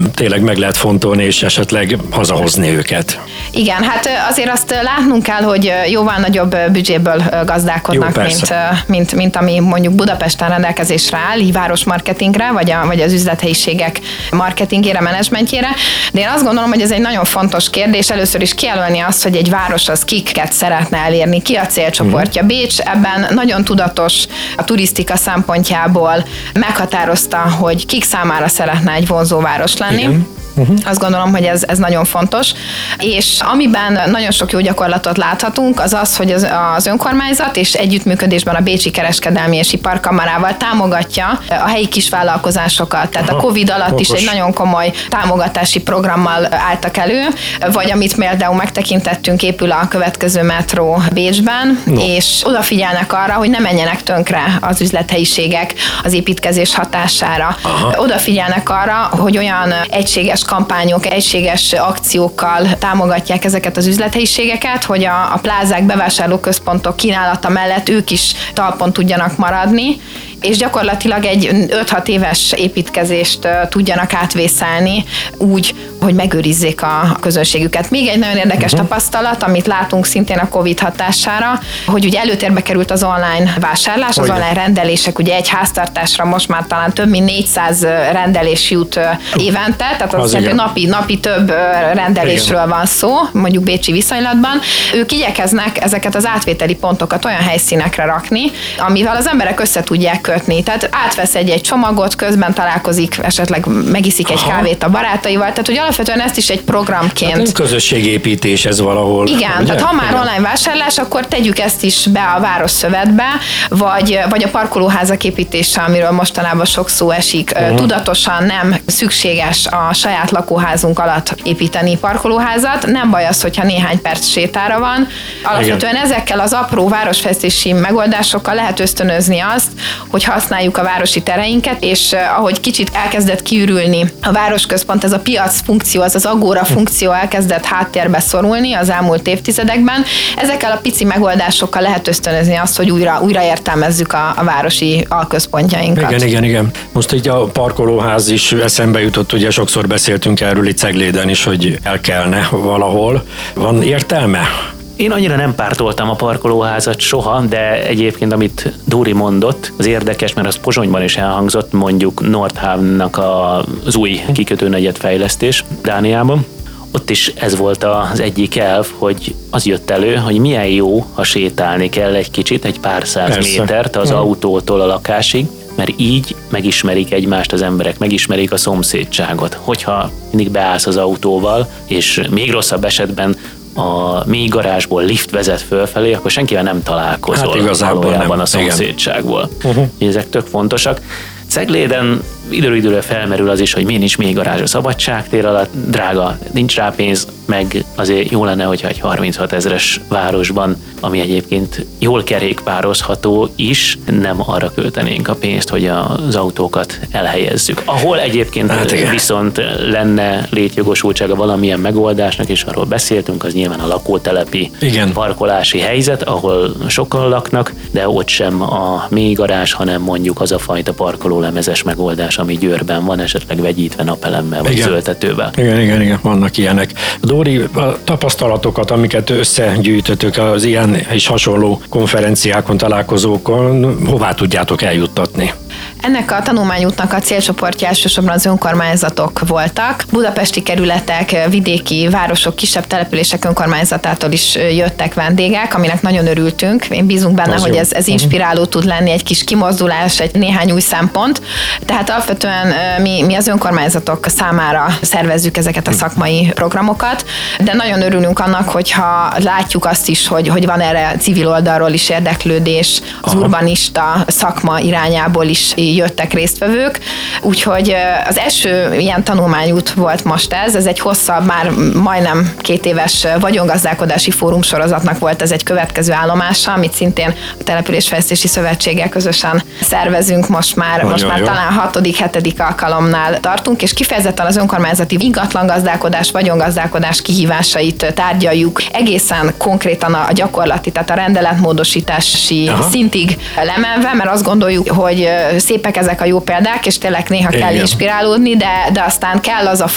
tényleg meg lehet fontolni, és esetleg hazahozni őket. Igen, hát azért azt látnunk kell, hogy jóval nagyobb büdzséből gazdálkodnak, mint ami mondjuk Budapesten rendelkezésre áll, így városmarketingre, vagy az üzlethelyiségek marketingére, menedzsmentjére. De én azt gondolom, hogy ez egy nagyon fontos kérdés. Először is kijelölni azt, hogy egy város az kiket szeretne elérni, ki a célcsoportja. Bécs ebben nagyon tudatos a turisztika szempontjából, meghatározta, hogy kik számára szeretne egy vonzóváros lenni. Igen. Azt gondolom, hogy ez nagyon fontos. És amiben nagyon sok jó gyakorlatot láthatunk, az az, hogy az önkormányzat és együttműködésben a Bécsi Kereskedelmi és Iparkamarával támogatja a helyi kisvállalkozásokat. Tehát a Covid alatt is egy nagyon komoly támogatási programmal álltak elő, vagy amit például megtekintettünk, épül a következő metró Bécsben, és odafigyelnek arra, hogy ne menjenek tönkre az üzlethelyiségek az építkezés hatására. Odafigyelnek arra, hogy olyan egységes kampányok, egységes akciókkal támogatják ezeket az üzlethelyiségeket, hogy a plázák, bevásárlóközpontok kínálata mellett ők is talpon tudjanak maradni, és gyakorlatilag egy 5-6 éves építkezést tudjanak átvészelni úgy, hogy megőrizzék a közönségüket. Még egy nagyon érdekes tapasztalat, amit látunk szintén a Covid hatására, hogy ugye előtérbe került az online vásárlás, az online rendelések, ugye egy háztartásra most már talán több mint 400 rendelés jut évente, tehát az napi több rendelésről van szó, mondjuk bécsi viszonylatban. Ők igyekeznek ezeket az átvételi pontokat olyan helyszínekre rakni, amivel az emberek össze tudják kötni. Tehát átvesz egy csomagot, közben találkozik, esetleg megiszik egy kávét a barátaival, tehát hogy alapvetően ezt is egy programként. Hát közösségépítés ez valahol. Igen, ugye? Tehát ha már online vásárlás, akkor tegyük ezt is be a városszövetbe, vagy a parkolóházak építése, amiről mostanában sok szó esik. Tudatosan nem szükséges a saját lakóházunk alatt építeni parkolóházat. Nem baj az, hogyha néhány perc sétára van. Alapvetően ezekkel az apró városfejlesztési megoldásokkal lehet ösztönözni azt, hogy használjuk a városi tereinket, és ahogy kicsit elkezdett kiürülni a városközpont, ez a piac funkció, az agóra funkció elkezdett háttérbe szorulni az elmúlt évtizedekben. Ezekkel a pici megoldásokkal lehet ösztönözni azt, hogy újra értelmezzük a városi alközpontjainkat. Igen. Most így a parkolóház is eszembe jutott, ugye sokszor beszéltünk erről itt Cegléden is, hogy el kellene valahol. Van értelme? Én annyira nem pártoltam a parkolóházat soha, de egyébként, amit Dóri mondott, az érdekes, mert az Pozsonyban is elhangzott, mondjuk Nordhavnnak az új kikötőnegyed fejlesztés Dániában. Ott is ez volt az egyik elv, hogy az jött elő, hogy milyen jó, ha sétálni kell egy kicsit, egy pár száz métert az autótól a lakásig, mert így megismerik egymást az emberek, megismerik a szomszédságot. Hogyha mindig beállsz az autóval, és még rosszabb esetben a mély garázsból lift vezet fölfelé, akkor senkivel nem találkozol valójában a szomszédságból. Ezek tök fontosak. Cegléden időről felmerül az is, hogy miért nincs még garázs a Szabadságtér alatt, drága, nincs rá pénz, meg azért jó lenne, hogyha egy 36 000-es városban, ami egyébként jól kerékpározható is, nem arra költenénk a pénzt, hogy az autókat elhelyezzük. Ahol egyébként viszont lenne létjogosultsága valamilyen megoldásnak, és arról beszéltünk, az nyilván a lakótelepi parkolási helyzet, ahol sokan laknak, de ott sem a mély garázs, hanem mondjuk az a fajta parkolólemezes megoldás, ami Győrben van, esetleg vegyítve napelemmel vagy zöldtetővel. Igen, vannak ilyenek. Dóri, a tapasztalatokat, amiket összegyűjtötök az ilyen és hasonló konferenciákon, találkozókon, hová tudjátok eljuttatni? Ennek a tanulmányútnak a célcsoportja elsősorban az önkormányzatok voltak. Budapesti kerületek, vidéki városok, kisebb települések önkormányzatától is jöttek vendégek, aminek nagyon örültünk. Én bízunk benne, hogy ez inspiráló tud lenni, egy kis kimozdulás, egy néhány új szempont. Tehát alapvetően mi az önkormányzatok számára szervezzük ezeket a szakmai programokat, de nagyon örülünk annak, hogyha látjuk azt is, hogy van erre civil oldalról is érdeklődés, az urbanista szakma irányából is jöttek résztvevők, úgyhogy az első ilyen tanulmányút volt most ez egy hosszabb, már majdnem 2 éves vagyongazdálkodási fórum sorozatnak volt ez egy következő állomása, amit szintén a Településfejlesztési Szövetséggel közösen szervezünk most már talán 6.-7. alkalomnál tartunk, és kifejezetten az önkormányzati ingatlangazdálkodás, vagyongazdálkodás kihívásait tárgyaljuk egészen konkrétan a gyakorlati, tehát a rendeletmódosítási szintig lemenve, mert azt gondoljuk, hogy szépek ezek a jó példák, és tényleg néha kell inspirálódni, de aztán kell az a